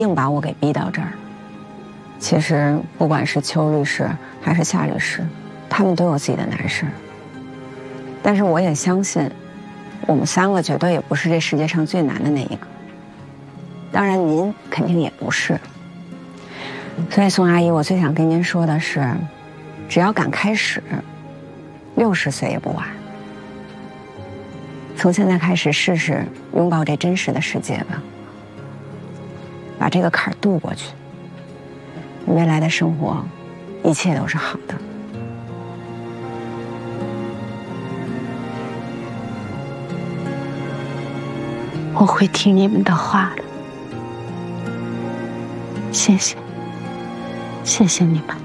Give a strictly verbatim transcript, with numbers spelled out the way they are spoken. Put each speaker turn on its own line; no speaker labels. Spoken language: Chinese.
硬把我给逼到这儿。其实不管是邱律师还是夏律师，他们都有自己的难事。但是我也相信，我们三个绝对也不是这世界上最难的那一个。当然，您肯定也不是。所以宋阿姨，我最想跟您说的是，只要敢开始，六十岁也不晚。从现在开始，试试拥抱这真实的世界吧，把这个坎儿渡过去，未来的生活，一切都是好的。
我会听你们的话的，谢谢，谢谢你们。